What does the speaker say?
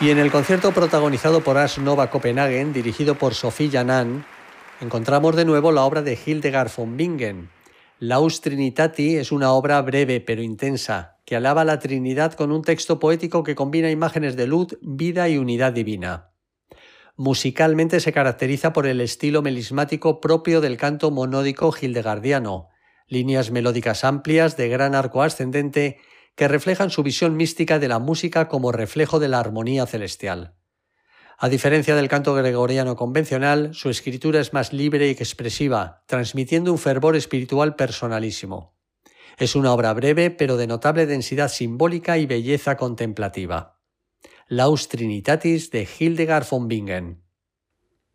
Y en el concierto protagonizado por Ars Nova Copenhagen, dirigido por Sophie Janan, encontramos de nuevo la obra de Hildegard von Bingen. Laus Trinitati es una obra breve pero intensa, que alaba a la Trinidad con un texto poético que combina imágenes de luz, vida y unidad divina. Musicalmente se caracteriza por el estilo melismático propio del canto monódico hildegardiano, líneas melódicas amplias de gran arco ascendente que reflejan su visión mística de la música como reflejo de la armonía celestial. A diferencia del canto gregoriano convencional, su escritura es más libre y expresiva, transmitiendo un fervor espiritual personalísimo. Es una obra breve, pero de notable densidad simbólica y belleza contemplativa. Laus Trinitatis de Hildegard von Bingen.